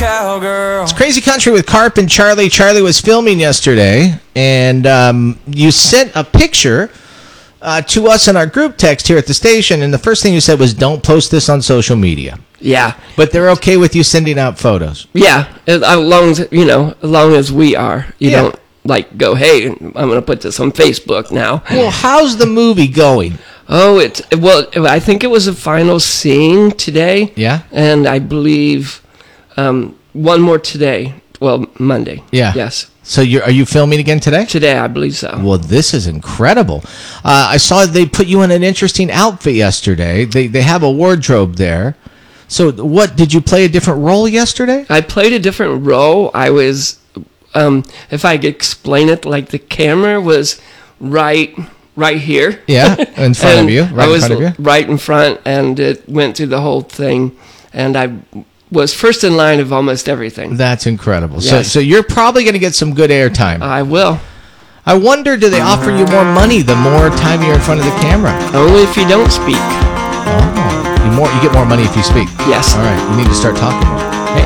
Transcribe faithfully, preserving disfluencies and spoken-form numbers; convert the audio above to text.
cowgirl. It's Crazy Country with Carp and Charlie. Charlie was filming yesterday, and um, you sent a picture uh, to us in our group text here at the station, and the first thing you said was, don't post this on social media. Yeah. But they're okay with you sending out photos. Yeah, as long as, you know, as long as we are. You Yeah. don't, like, go, hey, I'm going to put this on Facebook now. Well, how's the movie going? Oh, it's, well, I think it was a final scene today. Yeah? And I believe um, one more today. Well, Monday. Yeah. Yes. So you're, are you filming again today? Today, I believe so. Well, this is incredible. Uh, I saw they put you in an interesting outfit yesterday. They they have a wardrobe there. So what, did you play a different role yesterday? I played a different role. I was, um, if I could explain it, like the camera was right right here. Yeah, in front of And you, right I in was front of you. right in front, and it went through the whole thing. And I was first in line of almost everything. That's incredible. So Yes. so you're probably going to get some good airtime. I will. I wonder, do they offer you more money the more time you're in front of the camera? Only if you don't speak. Oh, you more you get more money if you speak. Yes. All right, you need to start talking more.